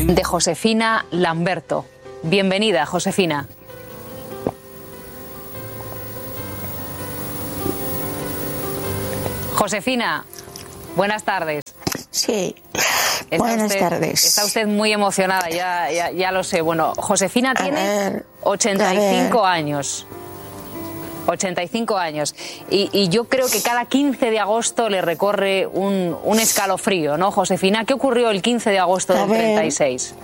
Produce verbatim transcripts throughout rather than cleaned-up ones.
de Josefina Lamberto. Bienvenida, Josefina. Josefina, buenas tardes. Sí, está buenas usted, tardes. Está usted muy emocionada, ya, ya, ya lo sé. Bueno, Josefina tiene ver, ochenta y cinco años. ochenta y cinco años. Y, y yo creo que cada quince de agosto le recorre un, un escalofrío, ¿no, Josefina? ¿Qué ocurrió el quince de agosto del treinta y seis?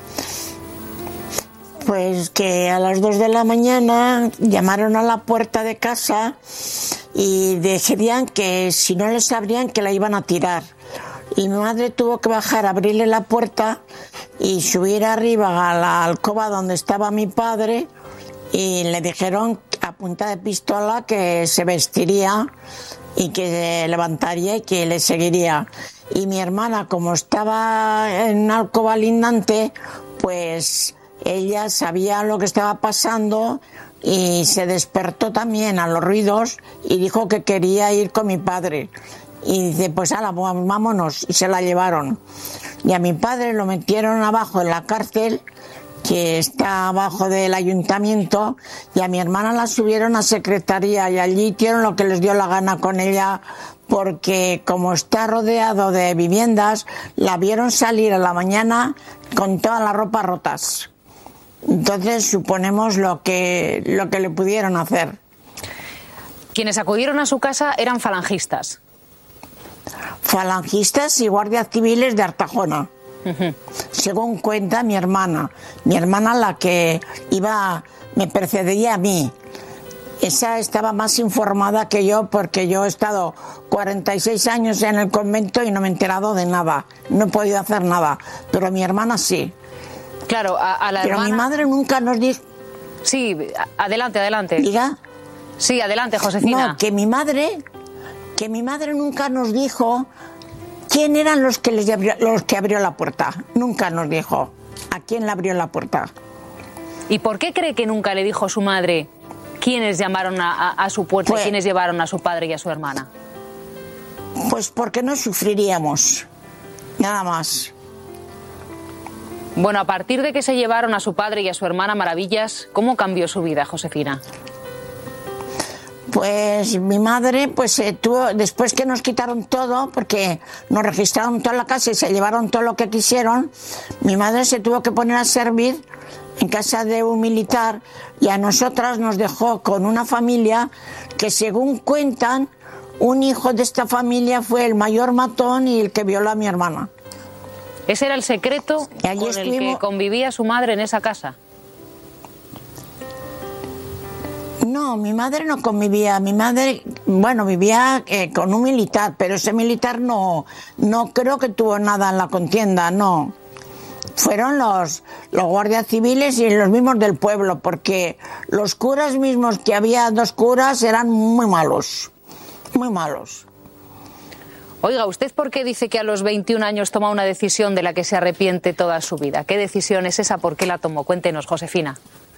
Pues que a las dos de la mañana llamaron a la puerta de casa y decían que si no les abrían que la iban a tirar. Y mi madre tuvo que bajar a abrirle la puerta y subir arriba a la alcoba donde estaba mi padre y le dijeron a punta de pistola que se vestiría y que se levantaría y que le seguiría. Y mi hermana, como estaba en una alcoba lindante, pues ella sabía lo que estaba pasando y se despertó también a los ruidos y dijo que quería ir con mi padre. Y dice, pues ala, vámonos, y se la llevaron. Y a mi padre lo metieron abajo en la cárcel, que está abajo del ayuntamiento, y a mi hermana la subieron a secretaría y allí hicieron lo que les dio la gana con ella, porque como está rodeado de viviendas, la vieron salir a la mañana con todas las ropas rotas. Entonces suponemos lo que, lo que le pudieron hacer. Quienes acudieron a su casa eran falangistas. Falangistas y guardias civiles de Artajona. Uh-huh. Según cuenta mi hermana, mi hermana la que iba, me precedía a mí. Esa estaba más informada que yo porque yo he estado cuarenta y seis años en el convento y no me he enterado de nada, no he podido hacer nada, pero mi hermana sí. Claro, a, a la pero hermana... mi madre nunca nos dijo... Sí, adelante, adelante. ¿Diga? Sí, adelante, Josefina. No, que mi madre, que mi madre nunca nos dijo quién eran los que les abrió, los que abrió la puerta. Nunca nos dijo a quién le abrió la puerta. ¿Y por qué cree que nunca le dijo su madre quiénes llamaron a, a, a su puerta pues, y quiénes llevaron a su padre y a su hermana? Pues porque no sufriríamos, nada más. Bueno, a partir de que se llevaron a su padre y a su hermana Maravillas, ¿cómo cambió su vida, Josefina? Pues mi madre, pues eh, tuvo, después que nos quitaron todo, porque nos registraron toda la casa y se llevaron todo lo que quisieron, mi madre se tuvo que poner a servir en casa de un militar y a nosotras nos dejó con una familia que, según cuentan, un hijo de esta familia fue el mayor matón y el que violó a mi hermana. ¿Ese era el secreto con estuvimos... el que convivía su madre en esa casa? No, mi madre no convivía. Mi madre, bueno, vivía eh, con un militar, pero ese militar no, no creo que tuvo nada en la contienda, no. Fueron los, los guardias civiles y los mismos del pueblo, porque los curas mismos, que había dos curas, eran muy malos, muy malos. Oiga, ¿usted por qué dice que a los veintiún años toma una decisión de la que se arrepiente toda su vida? ¿Qué decisión es esa? ¿Por qué la tomó? Cuéntenos, Josefina.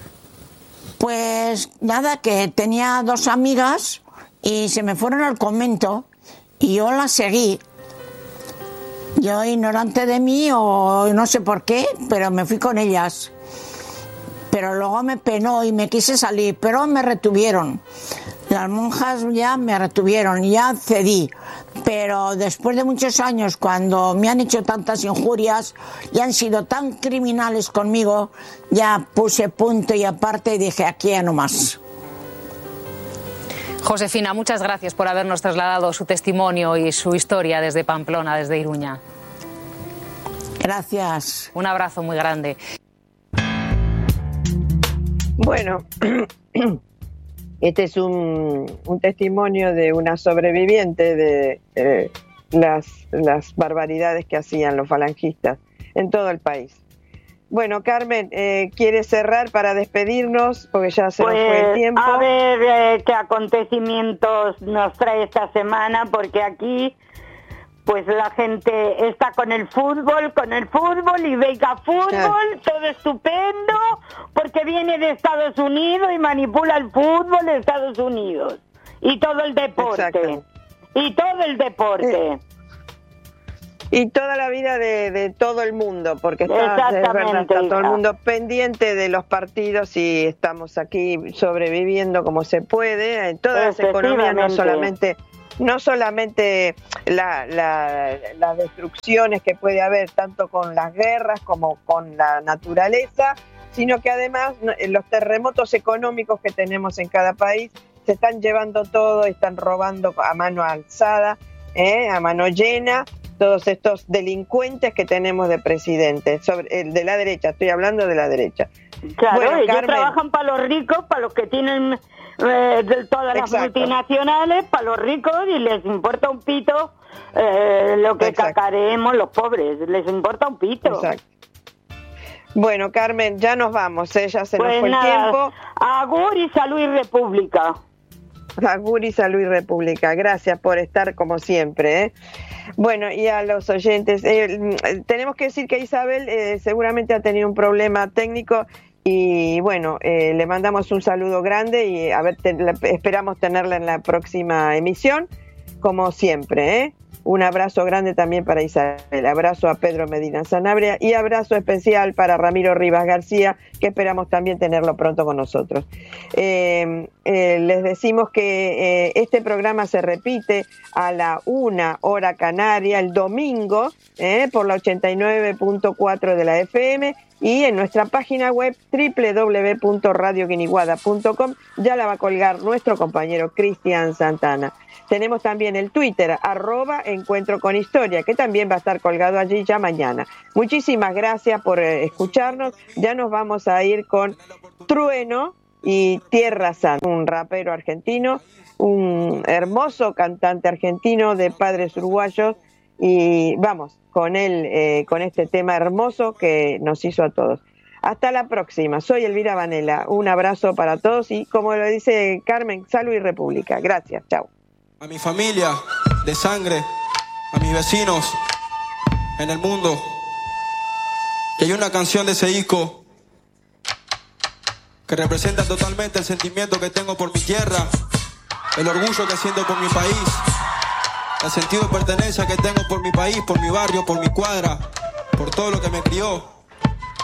Pues nada, que tenía dos amigas y se me fueron al convento y yo las seguí. Yo, ignorante de mí o no sé por qué, pero me fui con ellas. Pero luego me penó y me quise salir, pero me retuvieron. Las monjas ya me retuvieron, ya cedí. Pero después de muchos años, cuando me han hecho tantas injurias y han sido tan criminales conmigo, ya puse punto y aparte y dije, aquí ya no más. Josefina, muchas gracias por habernos trasladado su testimonio y su historia desde Pamplona, desde Iruña. Gracias. Un abrazo muy grande. Bueno, este es un, un testimonio de una sobreviviente de eh, las, las barbaridades que hacían los falangistas en todo el país. Bueno, Carmen, eh, ¿quiere cerrar para despedirnos? Porque ya se pues, nos fue el tiempo. A ver eh, qué acontecimientos nos trae esta semana, porque aquí pues la gente está con el fútbol, con el fútbol y venga fútbol, claro. Todo estupendo, porque viene de Estados Unidos y manipula el fútbol de Estados Unidos. Y todo el deporte. Exacto. Y todo el deporte. Y toda la vida de, de todo el mundo, porque está, es verdad, está todo el mundo pendiente de los partidos y estamos aquí sobreviviendo como se puede. En todas las economías, no solamente, no solamente la, la, las destrucciones que puede haber, tanto con las guerras como con la naturaleza, sino que además los terremotos económicos que tenemos en cada país se están llevando todo, están robando a mano alzada, ¿eh? a mano llena, todos estos delincuentes que tenemos de presidente, sobre, el de la derecha, estoy hablando de la derecha. Claro, bueno, ellos Carmen, trabajan para los ricos, para los que tienen eh, de todas las Exacto. multinacionales, para los ricos, y les importa un pito eh, lo que Exacto. cacareemos los pobres, les importa un pito. Exacto. Bueno, Carmen, ya nos vamos, ¿eh? ya se pues nos fue nada, el tiempo. Agur y salud y república. Agur y salud y república. Gracias por estar como siempre, ¿eh? Bueno, y a los oyentes, eh, tenemos que decir que Isabel eh, seguramente ha tenido un problema técnico y bueno, eh, le mandamos un saludo grande y a ver, te, la, esperamos tenerla en la próxima emisión, como siempre, ¿eh? Un abrazo grande también para Isabel, abrazo a Pedro Medina Sanabria y abrazo especial para Ramiro Rivas García, que esperamos también tenerlo pronto con nosotros. Eh, eh, les decimos que eh, este programa se repite a la una hora canaria el domingo eh, por la ochenta y nueve punto cuatro de la F M y en nuestra página web doble u doble u doble u punto radio guiniguada punto com ya la va a colgar nuestro compañero Cristian Santana. Tenemos también el Twitter, arroba Encuentro con Historia, que también va a estar colgado allí ya mañana. Muchísimas gracias por eh, escucharnos. Ya nos vamos a ir con Trueno y Tierra Santa, un rapero argentino, un hermoso cantante argentino de padres uruguayos. Y vamos con él, eh, con este tema hermoso que nos hizo a todos. Hasta la próxima. Soy Elvira Vanela. Un abrazo para todos y, como lo dice Carmen, salud y república. Gracias. Chao. A mi familia de sangre, a mis vecinos en el mundo, que hay una canción de ese disco que representa totalmente el sentimiento que tengo por mi tierra, el orgullo que siento por mi país, el sentido de pertenencia que tengo por mi país, por mi barrio, por mi cuadra, por todo lo que me crió.